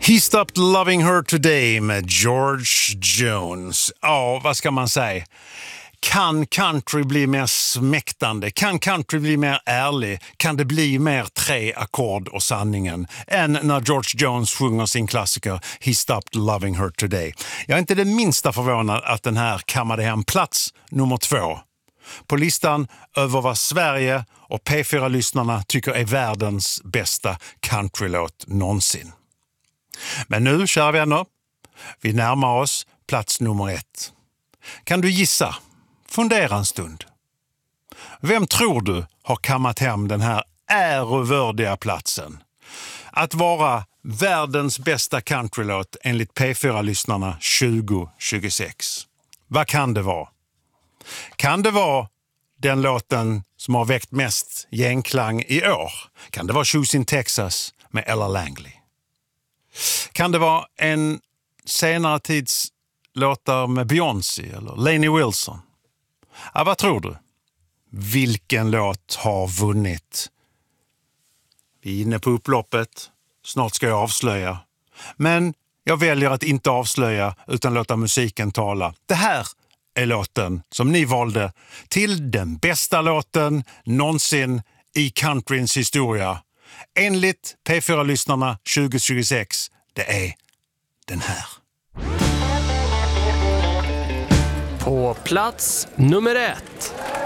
He Stopped Loving Her Today med George Jones. Ja, vad ska man säga? Kan country bli mer smäktande? Kan country bli mer ärlig? Kan det bli mer 3 ackord och sanningen än när George Jones sjunger sin klassiker He Stopped Loving Her Today? Jag är inte det minsta förvånad att den här kammade hem plats nummer 2 på listan över vad Sverige och P4-lyssnarna tycker är världens bästa countrylåt någonsin. Men nu, kära vänner, vi närmar oss plats nummer 1. Kan du gissa? Fundera en stund. Vem tror du har kammat hem den här ärevördiga platsen? Att vara världens bästa countrylåt enligt P4-lyssnarna 2026. Vad kan det vara? Kan det vara den låten som har väckt mest genklang i år? Kan det vara Shoes in Texas med Ella Langley? Kan det vara en senare tids låtar med Beyoncé eller Lainey Wilson? Ja, vad tror du? Vilken låt har vunnit? Vi är inne på upploppet. Snart ska jag avslöja. Men jag väljer att inte avslöja utan låta musiken tala. Det här är låten som ni valde till den bästa låten någonsin i countryns historia. Enligt P4-lyssnarna 2026, det är den här. På plats nummer 1.